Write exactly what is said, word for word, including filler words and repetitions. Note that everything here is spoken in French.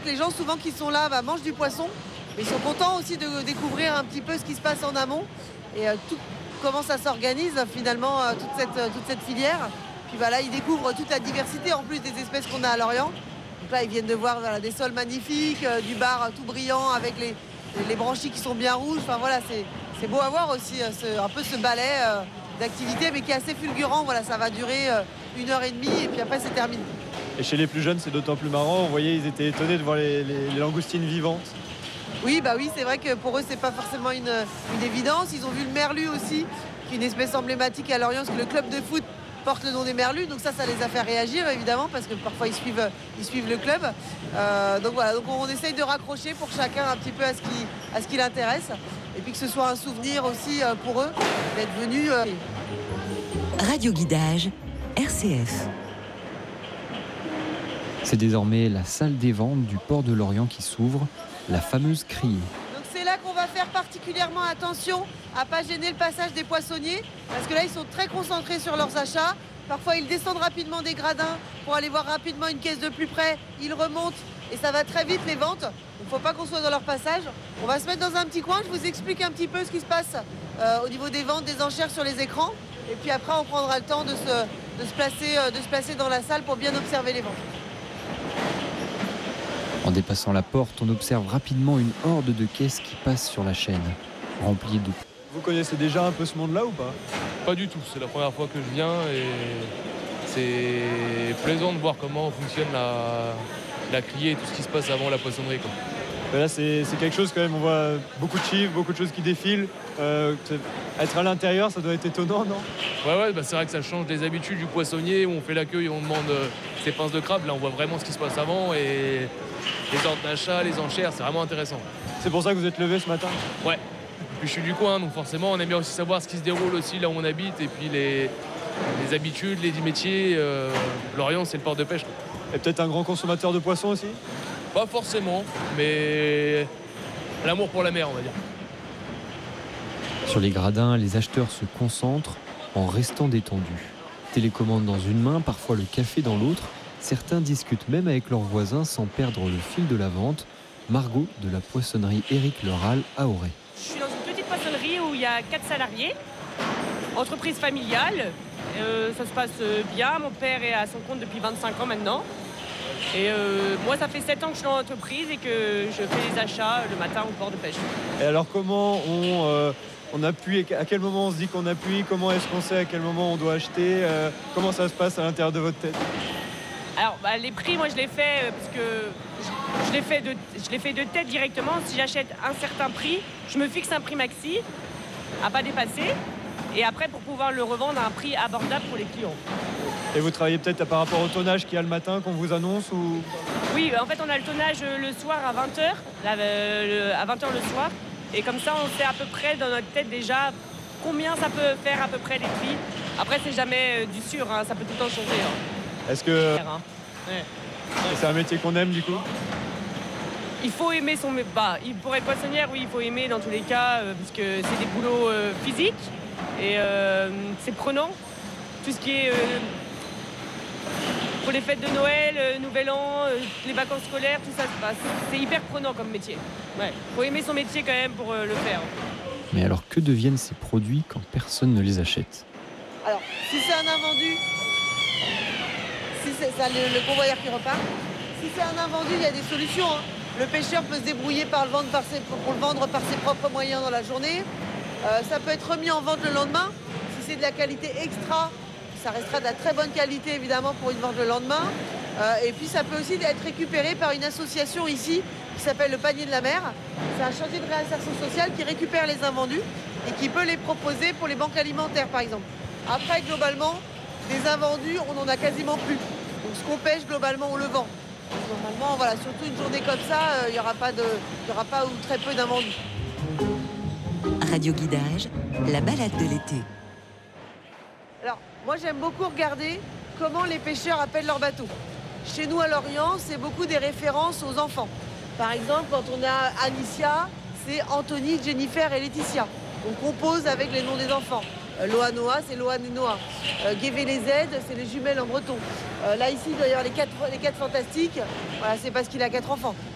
que les gens souvent qui sont là bah, mangent du poisson, mais ils sont contents aussi de découvrir un petit peu ce qui se passe en amont et euh, tout, comment ça s'organise finalement euh, toute, cette, toute cette filière. Puis bah, là, ils découvrent toute la diversité en plus des espèces qu'on a à Lorient. Donc là, ils viennent de voir voilà, des sols magnifiques, euh, du bar euh, tout brillant avec les, les branchies qui sont bien rouges. Enfin voilà, c'est, c'est beau à voir aussi, euh, ce, un peu ce balai euh, d'activité, mais qui est assez fulgurant. Voilà, ça va durer euh, une heure et demie et puis après, c'est terminé. Et chez les plus jeunes, c'est d'autant plus marrant. Vous voyez, ils étaient étonnés de voir les, les, les langoustines vivantes. Oui, bah oui, c'est vrai que pour eux, c'est pas forcément une, une évidence. Ils ont vu le merlu aussi, qui est une espèce emblématique à Lorient, parce que le club de foot porte le nom des merlus, donc ça, ça les a fait réagir évidemment, parce que parfois ils suivent, ils suivent le club. Euh, donc voilà, donc on essaye de raccrocher pour chacun un petit peu à ce qui, à ce qui l'intéresse, et puis que ce soit un souvenir aussi pour eux d'être venus. Euh... Radio Guidage, R C F. C'est désormais la salle des ventes du port de Lorient qui s'ouvre, la fameuse criée. Donc c'est là qu'on va faire particulièrement attention à ne pas gêner le passage des poissonniers, parce que là ils sont très concentrés sur leurs achats. Parfois ils descendent rapidement des gradins pour aller voir rapidement une caisse de plus près, ils remontent et ça va très vite les ventes. Il ne faut pas qu'on soit dans leur passage. On va se mettre dans un petit coin, je vous explique un petit peu ce qui se passe euh, au niveau des ventes, des enchères sur les écrans. Et puis après on prendra le temps de se, de se placer, euh, de se placer dans la salle pour bien observer les ventes. En dépassant la porte, on observe rapidement une horde de caisses qui passent sur la chaîne, remplie d'eau. Vous connaissez déjà un peu ce monde-là ou pas? Pas du tout, c'est la première fois que je viens et c'est plaisant de voir comment fonctionne la, la criée et tout ce qui se passe avant la poissonnerie, quoi. Ben là, c'est, c'est quelque chose quand même, on voit beaucoup de chiffres, beaucoup de choses qui défilent. Euh, être à l'intérieur, ça doit être étonnant, non? Ouais, ouais, bah c'est vrai que ça change des habitudes du poissonnier où on fait l'accueil et on demande euh, ses pinces de crabe. Là, on voit vraiment ce qui se passe avant et les ordres d'achat, les enchères, c'est vraiment intéressant. C'est pour ça que vous êtes levé ce matin? Ouais. Puis je suis du coin, donc forcément, on aime bien aussi savoir ce qui se déroule aussi là où on habite et puis les, les habitudes, les métiers. Euh, Lorient, c'est le port de pêche, quoi. Et peut-être un grand consommateur de poissons aussi? Pas forcément, mais l'amour pour la mer, on va dire. Sur les gradins, les acheteurs se concentrent en restant détendus. Télécommande dans une main, parfois le café dans l'autre. Certains discutent même avec leurs voisins sans perdre le fil de la vente. Margot de la poissonnerie Éric Leral à Auray. Je suis dans une petite poissonnerie où il y a quatre salariés, entreprise familiale. Euh, ça se passe bien. Mon père est à son compte depuis vingt-cinq ans maintenant. Et euh, moi, ça fait sept ans que je suis dans l'entreprise et que je fais les achats le matin au port de pêche. Et alors, comment on, euh, on appuie? À quel moment on se dit qu'on appuie? Comment est-ce qu'on sait à quel moment on doit acheter? euh, Comment ça se passe à l'intérieur de votre tête? Alors, bah, les prix, moi, je les fais euh, parce que je, je, les fais de, je les fais de tête directement. Si j'achète un certain prix, je me fixe un prix maxi à pas dépasser. Et après, pour pouvoir le revendre à un prix abordable pour les clients. Et vous travaillez peut-être par rapport au tonnage qu'il y a le matin qu'on vous annonce ou... Oui, en fait, on a le tonnage le soir à vingt heures, là, le, à vingt heures le soir. Et comme ça, on sait à peu près dans notre tête déjà combien ça peut faire à peu près les prix. Après, c'est jamais euh, du sûr, hein, ça peut tout le temps changer. Hein. Est-ce que Hein. Ouais. c'est un métier qu'on aime du coup? Il faut aimer son... Bah, pour être poissonnière, oui, il faut aimer dans tous les cas, euh, puisque c'est des boulots euh, physiques. Et euh, c'est prenant. Tout ce qui est... Euh, pour les fêtes de Noël, euh, Nouvel An, euh, les vacances scolaires, tout ça, bah, c'est hyper prenant comme métier. Ouais. Faut aimer son métier quand même pour euh, le faire. Mais alors que deviennent ces produits quand personne ne les achète? Alors, si c'est un invendu, si c'est ça, le, le convoyeur qui repart, si c'est un invendu, il y a des solutions. Hein. Le pêcheur peut se débrouiller par le vendre par ses, pour le vendre par ses propres moyens dans la journée. Euh, ça peut être remis en vente le lendemain. Si c'est de la qualité extra, ça restera de la très bonne qualité évidemment pour une vente le lendemain. Euh, et puis ça peut aussi être récupéré par une association ici qui s'appelle le Panier de la Mer. C'est un chantier de réinsertion sociale qui récupère les invendus et qui peut les proposer pour les banques alimentaires par exemple. Après globalement, des invendus, on n'en a quasiment plus. Donc ce qu'on pêche globalement, on le vend. Normalement, voilà, surtout une journée comme ça, il euh, n'y aura pas de, il y aura pas ou très peu d'invendus. Radio Guidage, la balade de l'été. Alors, moi j'aime beaucoup regarder comment les pêcheurs appellent leurs bateaux. Chez nous à Lorient, c'est beaucoup des références aux enfants. Par exemple, quand on a Anicia, c'est Anthony, Jennifer et Laetitia. On compose avec les noms des enfants. Euh, Loanoa, c'est Loane et Noah. Euh, Guévé les Z, c'est les jumelles en breton. Euh, là ici, il doit y avoir les quatre, les quatre fantastiques. Voilà, c'est parce qu'il a quatre enfants.